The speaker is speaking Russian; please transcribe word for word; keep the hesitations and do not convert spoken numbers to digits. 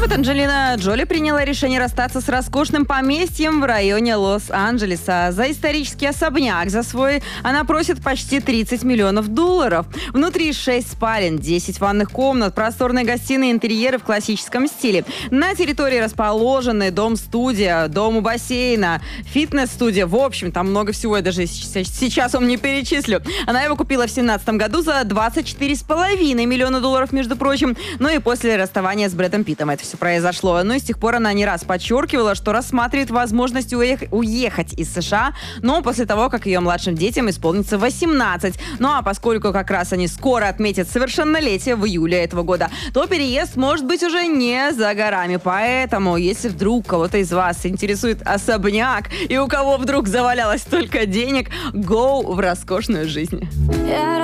вот Анджелина Джоли приняла решение расстаться с роскошным поместьем в районе Лос-Анджелеса. За исторический особняк за свой она просит почти тридцать миллионов долларов. Внутри шесть спален, десять ванных комнат, просторные гостиные, интерьеры в классическом стиле. На территории расположены дом-студия, дом у бассейна, фитнес-студия. В общем, там много всего, я даже сейчас вам не перечислю. Она его купила в семнадцатом году за двадцать четыре с половиной миллиона долларов, между прочим. Ну и после расставания с Брэдом Питтом это все произошло. Ну и с тех пор она не раз подчеркивала, что рассматривает возможность уех- уехать из США, но после того, как ее младшим детям исполнится восемнадцать. Ну а поскольку как раз они скоро отметят совершеннолетие в июле этого года, то переезд может быть уже не за горами. Поэтому, если вдруг кого-то из вас интересует особняк и у кого вдруг завалялось столько денег, go в роскошную жизнь.